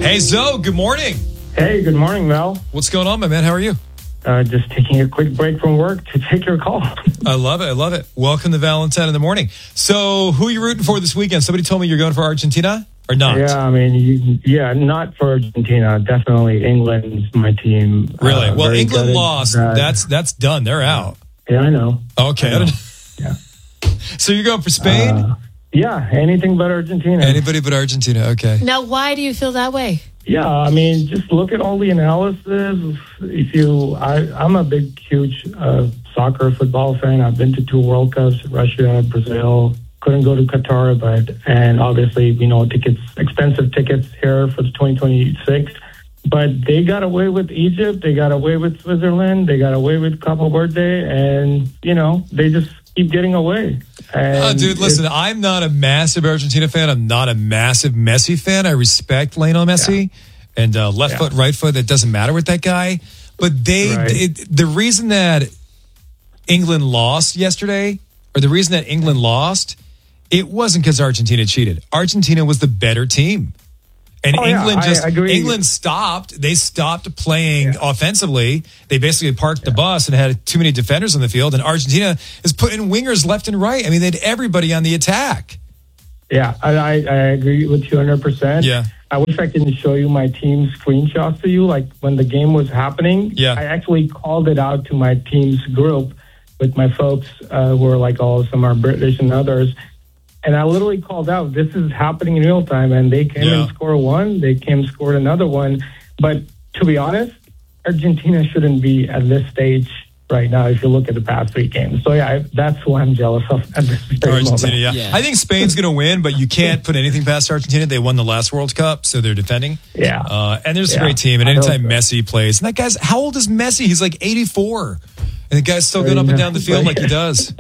Hey, Zoe, good morning. Hey, good morning, Mel. What's going on, my man? How are you? Just taking a quick break from work to take your call. I love it. Welcome to Valentine in the morning. So, who are you rooting for this weekend? Somebody told me you're going for Argentina or not? Yeah, I mean, not for Argentina. Definitely England's my team. Really? Well, England gutted. lost. That's done. They're out. Yeah, I know. Okay. I know. Yeah. So you're going for Spain? Yeah, anything but Argentina. Anybody but Argentina. Okay. Now, why do you feel that way? Yeah, I mean, just look at all the analysis. I'm a big, huge soccer football fan. I've been to 2 World Cups, Russia, Brazil. Couldn't go to Qatar, and obviously, expensive tickets here for the 2026. But they got away with Egypt. They got away with Switzerland. They got away with Cabo Verde, and they just keep getting away. And dude, listen, I'm not a massive Argentina fan. I'm not a massive Messi fan. I respect Lionel Messi and left foot, right foot. It doesn't matter with that guy. But the reason that England lost yesterday, or the reason that England lost, it wasn't because Argentina cheated. Argentina was the better team. And England stopped. They stopped playing offensively. They basically parked the bus and had too many defenders on the field. And Argentina is putting wingers left and right. I mean, they had everybody on the attack. Yeah, I agree with you 100%. Yeah. I wish I could show you my team screenshots to you. Like when the game was happening, I actually called it out to my team's group with my folks who are like some are British and others. And I literally called out, this is happening in real time. And they came and scored one. They came and scored another one. But to be honest, Argentina shouldn't be at this stage right now if you look at the past 3 games. So, that's who I'm jealous of at this very Argentina, moment. yeah. I think Spain's going to win, but you can't put anything past Argentina. They won the last World Cup, so they're defending. Yeah. And there's a great team. And anytime Messi plays, and that guy's, how old is Messi? He's like 84. And the guy's still going up and down the field like he does.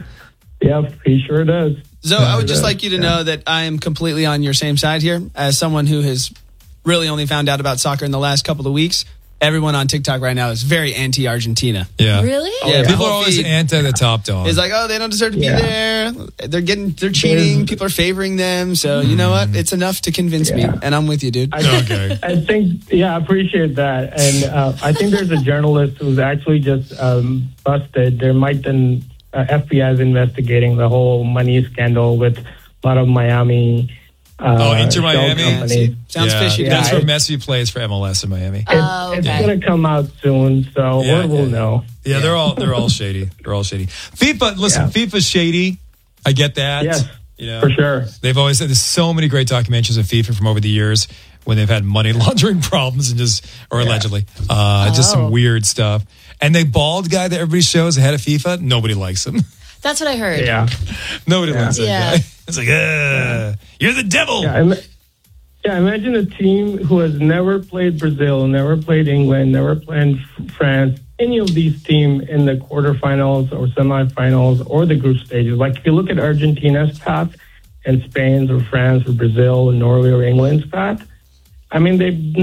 Yep, he sure does. So I would just like you to know that I am completely on your same side here. As someone who has really only found out about soccer in the last couple of weeks, everyone on TikTok right now is very anti-Argentina. Yeah. Really? Yeah, people are always anti the top dog. It's like, they don't deserve to be there. They're cheating. People are favoring them. So you know what? It's enough to convince me. And I'm with you, dude. I think, I appreciate that. And I think there's a journalist who's actually just busted. There might been FBI is investigating the whole money scandal with a lot of Miami. Inter Miami. Sounds fishy. That's where Messi plays for MLS in Miami. It's going to come out soon, so we'll know. Yeah, they're all shady. They're all shady. FIFA, listen, FIFA's shady. I get that. Yes, for sure. They've always said there's so many great documentaries of FIFA from over the years when they've had money laundering problems and allegedly, just some weird stuff. And the bald guy that everybody shows ahead of FIFA, nobody likes him. That's what I heard. Yeah. Nobody likes that guy. It's like, you're the devil. Yeah, imagine a team who has never played Brazil, never played England, never played France, any of these teams in the quarterfinals or semifinals or the group stages. Like if you look at Argentina's path and Spain's or France or Brazil or Norway or England's path, I mean,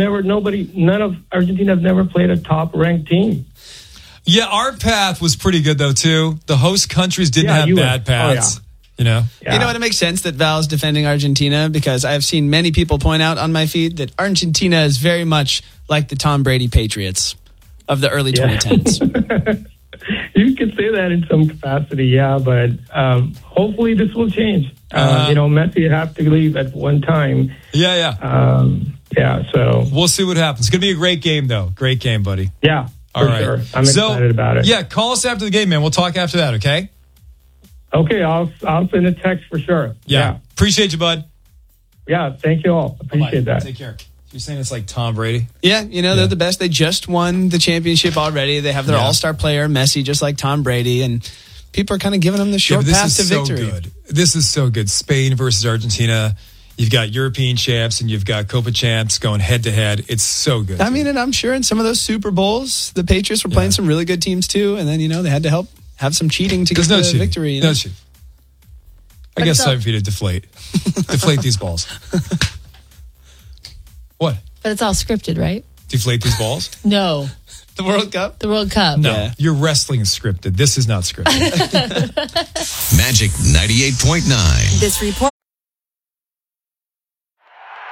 none of Argentina have never played a top-ranked team. Yeah, our path was pretty good, though, too. The host countries didn't have bad paths. You know? Yeah. You know what? It makes sense that Val's defending Argentina because I've seen many people point out on my feed that Argentina is very much like the Tom Brady Patriots of the early 2010s. You could say that in some capacity, but hopefully this will change. Messi have to leave at one time. So we'll see what happens. It's going to be a great game, though. Great game, buddy. Yeah, all right. Sure. I'm excited about it. Yeah, call us after the game, man. We'll talk after that, okay? Okay, I'll send a text for sure. Yeah. Appreciate you, bud. Yeah, thank you all. Appreciate that. Take care. You're saying it's like Tom Brady? Yeah, they're the best. They just won the championship already. They have their all-star player, Messi, just like Tom Brady, and people are kind of giving them the short path to victory. Good. This is so good. Spain versus Argentina. You've got European champs and you've got Copa champs going head-to-head. It's so good. I mean, and I'm sure in some of those Super Bowls, the Patriots were playing some really good teams too, and then, they had to have some cheating to get the victory. No cheating. I guess time for you to deflate these balls. What? But it's all scripted, right? Deflate these balls? No. The World Cup? The World Cup. No. Yeah. Your wrestling is scripted. This is not scripted. Magic 98.9. This report.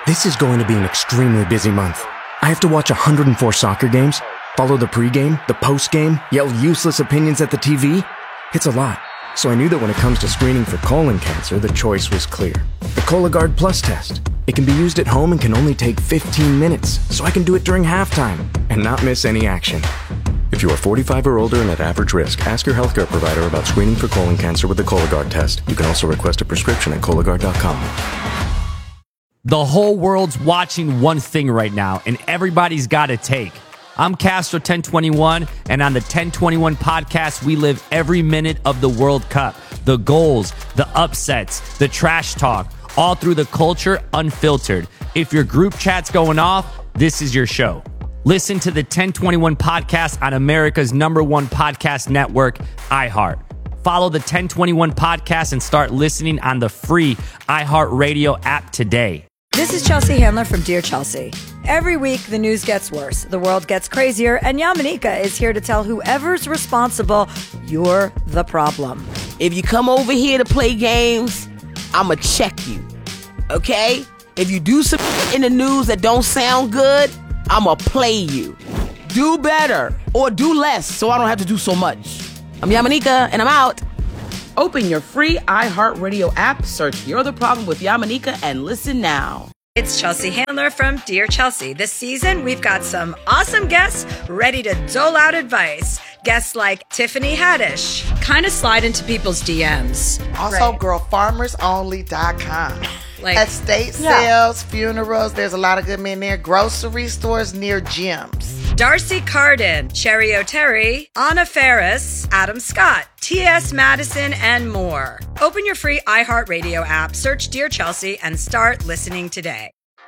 This is going to be an extremely busy month. I have to watch 104 soccer games, follow the pregame, the postgame, yell useless opinions at the TV. It's a lot. So I knew that when it comes to screening for colon cancer, the choice was clear. The Cologuard Plus test. It can be used at home and can only take 15 minutes, so I can do it during halftime and not miss any action. If you are 45 or older and at average risk, ask your healthcare provider about screening for colon cancer with the Cologuard test. You can also request a prescription at Cologuard.com. The whole world's watching one thing right now, and everybody's got a take. I'm Castro 1021, and on the 1021 podcast, we live every minute of the World Cup. The goals, the upsets, the trash talk, all through the culture, unfiltered. If your group chat's going off, this is your show. Listen to the 1021 podcast on America's #1 podcast network, iHeart. Follow the 1021 podcast and start listening on the free iHeartRadio app today. This is Chelsea Handler from Dear Chelsea. Every week, the news gets worse, the world gets crazier, and Yamanika is here to tell whoever's responsible, you're the problem. If you come over here to play games, I'ma check you, okay? If you do some in the news that don't sound good, I'ma play you. Do better or do less so I don't have to do so much. I'm Yamanika and I'm out. Open your free iHeartRadio app, search You're the Problem with Yamanika, and listen now. It's Chelsea Handler from Dear Chelsea. This season, we've got some awesome guests ready to dole out advice. Guests like Tiffany Haddish, kind of slide into people's DMs. Also, girlfarmersonly.com. Estate sales, funerals, there's a lot of good men there. Grocery stores near gyms. Darcy Carden, Cherry O'Terry, Anna Ferris, Adam Scott, T.S. Madison, and more. Open your free iHeartRadio app, search Dear Chelsea, and start listening today.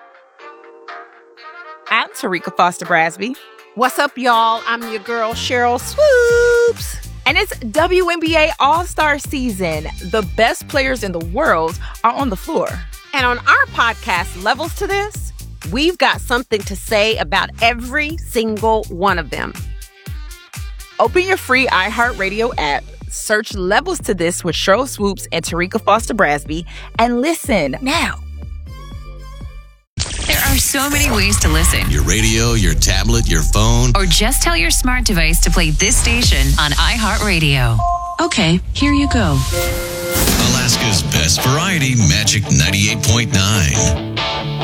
I'm Tarika Foster Brasby. What's up, y'all? I'm your girl, Cheryl Swoops. And it's WNBA All-Star season. The best players in the world are on the floor. And on our podcast, Levels to This, we've got something to say about every single one of them. Open your free iHeartRadio app, search Levels to This with Cheryl Swoops and Tarika Foster Brasby, and listen now. There are so many ways to listen. Your radio, your tablet, your phone. Or just tell your smart device to play this station on iHeartRadio. Okay, here you go. Alaska's best variety, Magic 98.9.